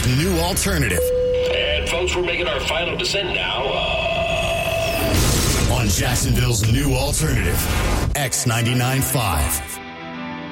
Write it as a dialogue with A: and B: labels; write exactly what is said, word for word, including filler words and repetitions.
A: Jacksonville's new alternative.
B: And folks, we're making our final descent now.
A: Uh... On Jacksonville's new alternative, X ninety-nine point five.